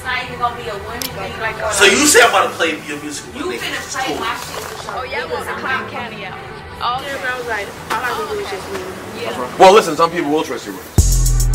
not even gonna be a women thing. Like, so you say I'm about to play your music. You finna play my shit with your. Oh yeah, I want the clown candy out. Oh, yeah, but I was like, all I can do is just me. Yeah. Well, listen, some people will trust your words.